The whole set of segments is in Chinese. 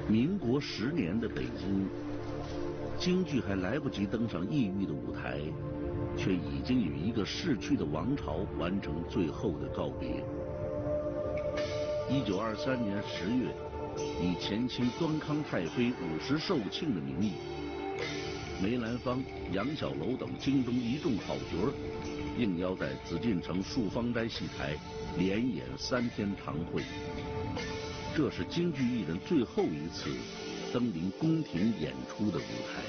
民国10年的北京，京剧还来不及登上异域的舞台，却已经与一个逝去的王朝完成最后的告别。1923年10月，以前清端康太妃50寿庆的名义，梅兰芳、杨小楼等京中一众好角儿，应邀在紫禁城树芳斋戏台连演3天堂会。这是京剧艺人最后一次登临宫廷演出的舞台。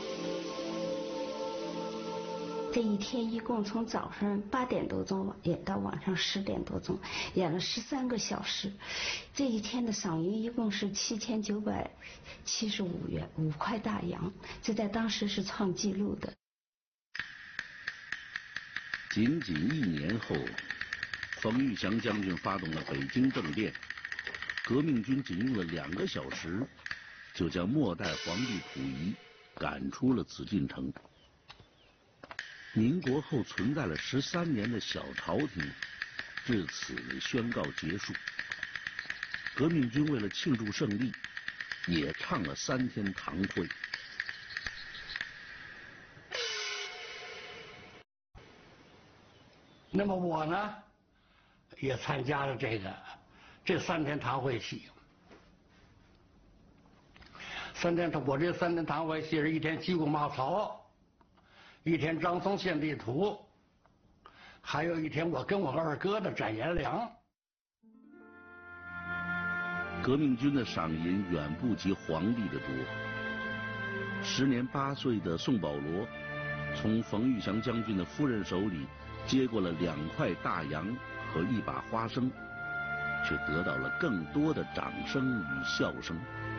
这一天一共从早上8点多钟演到晚上10点多钟，演了13个小时。这一天的赏银一共是7975元，5块大洋，这在当时是创纪录的。 仅仅1年后，冯玉祥将军发动了北京政变。革命军仅用了2个小时，就将末代皇帝溥仪赶出了紫禁城。民国后存在了13年的小朝廷，至此宣告结束。革命军为了庆祝胜利，也唱了3天堂会。 那么我呢，也参加了这3天堂会戏。我这3天堂会戏是一天击鼓骂曹，一天张松献地图，还有一天我跟我二哥的斩颜良。 革命军的赏银远不及皇帝的多。时年8岁的宋保罗，从冯玉祥将军的夫人手里接过了2块大洋和1把花生，却得到了更多的掌声与笑声。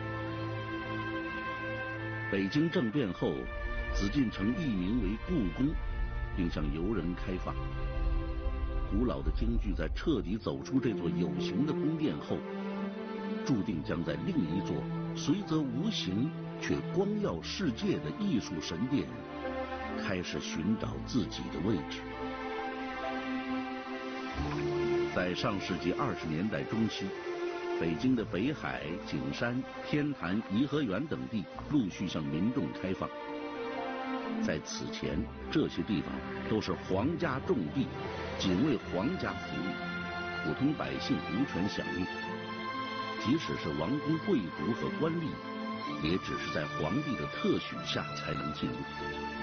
北京政变后，紫禁城易名为故宫，并向游人开放。古老的京剧在彻底走出这座有形的宫殿后，注定将在另一座虽则无形却光耀世界的艺术神殿开始寻找自己的位置。在上世纪20年代中期，北京的北海、景山、天坛、颐和园等地陆续向民众开放。在此前，这些地方都是皇家重地，仅为皇家服务，普通百姓无权享用。即使是王公贵族和官吏，也只是在皇帝的特许下才能进入。